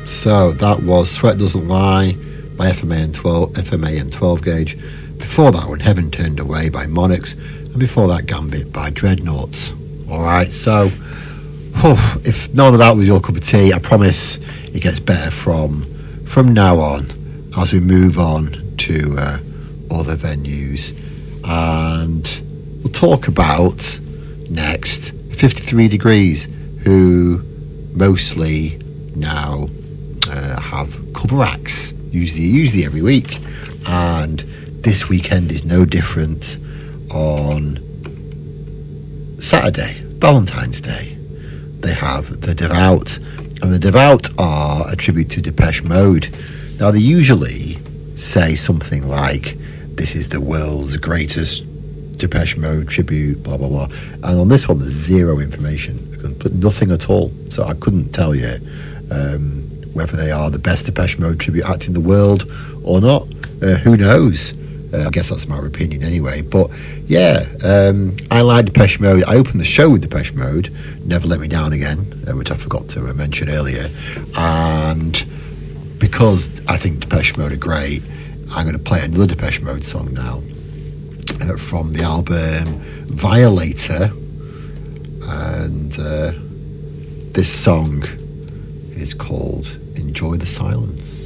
So that was Sweat Doesn't Lie by FMA and 12 Gauge. Before that one, Heaven Turned Away by Monarchs. And before that, Gambit by Dreadnoughts. Alright, so if none of that was your cup of tea, I promise it gets better from now on as we move on to other venues. And we'll talk about next 53 Degrees, who mostly now have cover acts, usually every week, and this weekend is no different. On Saturday, Valentine's Day, they have The Devout, and The Devout are a tribute to Depeche Mode. Now, they usually say something like, this is the world's greatest Depeche Mode tribute, blah, blah, blah. And on this one, there's zero information, but nothing at all. So I couldn't tell you whether they are the best Depeche Mode tribute act in the world or not. Who knows? I guess that's my opinion anyway. But yeah, I like Depeche Mode. I opened the show with Depeche Mode, Never Let Me Down Again, which I forgot to mention earlier. And because I think Depeche Mode are great, I'm going to play another Depeche Mode song now from the album Violator. And this song is called Enjoy the Silence.